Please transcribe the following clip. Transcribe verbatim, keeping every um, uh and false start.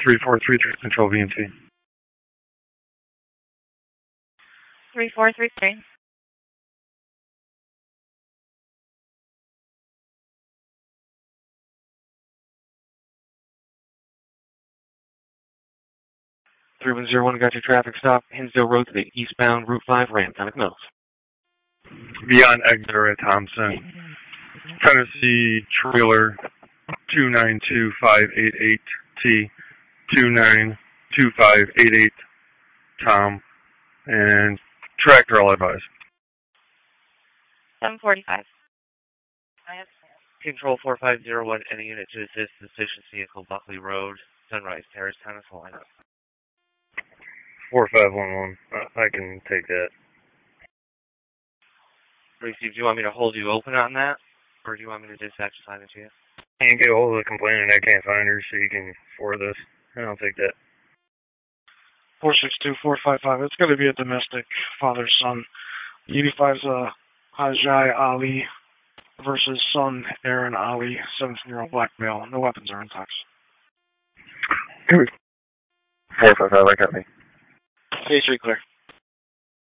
three four three three, control V N T. three four three three. three one zero one, got your traffic stop. Hinsdale Road to the eastbound Route five ramp, Atomic Mills. Beyond exit at Thompson. Tennessee trailer two nine two five eight eight T, two nine two five eight eight Tom, and tractor all advised. seven forty-five. Control four five zero one, any unit to assist the suspicious vehicle, Buckley Road, Sunrise Terrace, Tennis line up. four five one one, I can take that. Receive, do you want me to hold you open on that? Or do you want me to dispatch assign it to you? I can get a hold of the complainant, I can't find her, so you can forward this, and I'll take that. four six two four five five, it's going to be a domestic father-son. eighty-five's uh, Ajay Ali versus son Aaron Ali, seventeen-year-old black male. No weapons are in tox. four five five, I got me. K three clear.